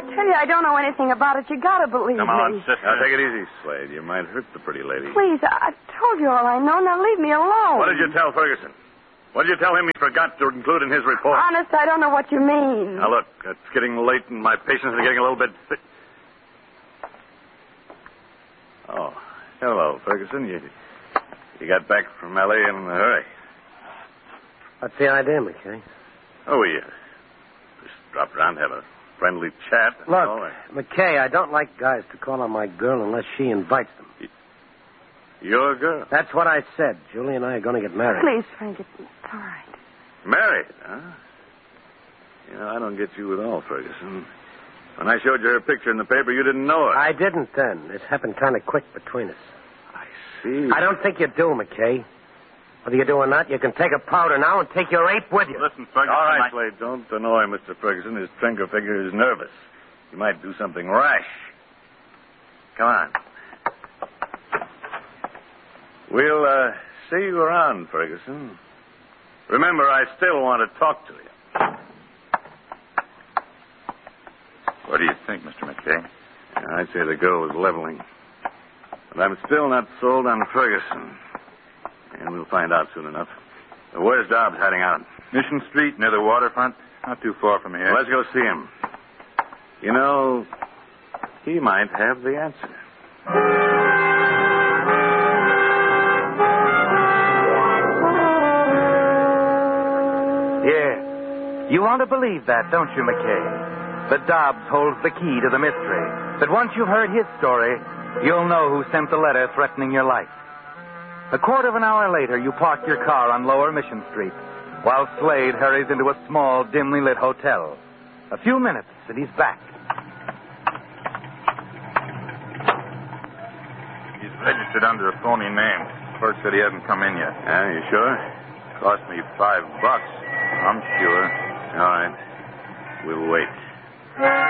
tell you I don't know anything about it. You gotta believe Come on, me. sister. Now, take it easy, Slade. You might hurt the pretty lady. Please, I told you all I know. Now leave me alone. What did you tell Ferguson? What did you tell him he forgot to include in his report? Honest, I don't know what you mean. Now, look, it's getting late and my patients are getting a little bit thick. Oh, hello, Ferguson. You got back from L.A. in a hurry. What's the idea, McKay? Oh, we just dropped around to have a friendly chat. Look, Oh, McKay, I don't like guys to call on my girl unless she invites them. Your girl? That's what I said. Julie and I are going to get married. Please, Frank, it's all right. Married, huh? You know, I don't get you at all, Ferguson. When I showed you her picture in the paper, you didn't know her. I didn't then. This happened kind of quick between us. I see. I don't think you do, McKay. Whether you do or not, you can take a powder now and take your ape with you. Listen, Ferguson. All right, Slade, don't annoy Mr. Ferguson. His Trinker figure is nervous. He might do something rash. Come on. We'll see you around, Ferguson. Remember, I still want to talk to you. What do you think, Mr. McKay? I'd say the girl was leveling. But I'm still not sold on Ferguson. And we'll find out soon enough. Where's Dobbs heading out? Mission Street, near the waterfront. Not too far from here. Let's go see him. You know, he might have the answer. Yeah. You want to believe that, don't you, McKay? That Dobbs holds the key to the mystery. That once you've heard his story, you'll know who sent the letter threatening your life. A quarter of an hour later, you park your car on Lower Mission Street, while Slade hurries into a small, dimly lit hotel. A few minutes, and he's back. He's registered under a phony name. Clerk said he hasn't come in yet. You sure? Cost me $5. I'm sure. All right. We'll wait.